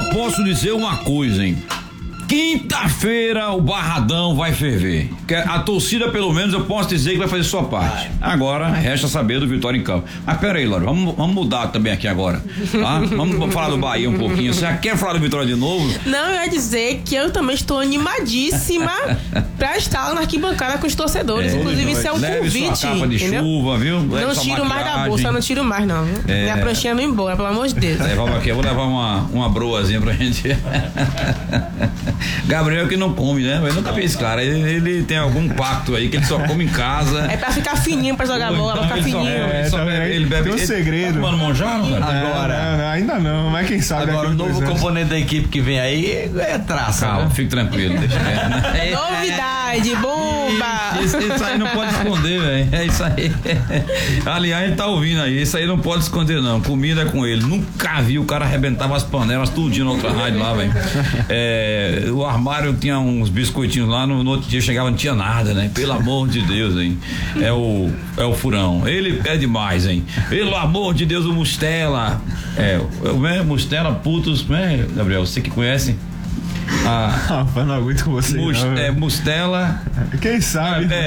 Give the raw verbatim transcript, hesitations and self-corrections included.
posso dizer uma coisa, hein? Quinta-feira o Barradão vai ferver. A torcida, pelo menos, eu posso dizer que vai fazer sua parte. Agora, resta saber do Vitória em campo. Mas pera aí, Laura, vamos, vamos mudar também aqui agora. Tá? Vamos falar do Bahia um pouquinho. Você já quer falar do Vitória de novo? Não, eu ia dizer que eu também estou animadíssima pra estar na arquibancada com os torcedores. É, Inclusive, isso é um leve convite. Sua capa de entendeu? chuva, viu? Leve não tiro mais da bolsa, não tiro mais, não. Viu? É. Minha pranchinha não embora, pelo amor de Deus. É, vamos aqui, eu vou levar uma, uma broazinha pra gente. Gabriel que não come, né? Eu nunca vi esse cara. Ele, ele tem algum pacto aí que ele só come em casa. É pra ficar fininho pra jogar bola, então, pra ficar fininho. Só, é, ele, só bebe, ele bebe. Tem um ele, segredo. Tá tomando monjaro, velho? Agora. É, ainda não, mas quem sabe. Agora o novo componente da equipe que vem aí é traça. Calma, né? Fique tranquilo. Deixa é, Novidade, bomba! Isso, isso aí não pode esconder, velho. É isso aí. Aliás, ele tá ouvindo aí. Isso aí não pode esconder, não. Comida é com ele. Nunca vi o cara arrebentava as panelas tudinho na outra rádio lá, velho. É, o armário tinha uns biscoitinhos lá, no, no outro dia chegava, não tinha nada, né? Pelo amor de Deus, hein? É o, é o furão. Ele é demais, hein? Pelo amor de Deus, o Mustela. É, o é, Mustela, putos, né, Gabriel? Você que conhece? Ah, rapaz, não aguento com você. Must, não, é, Mustela. Quem sabe? É,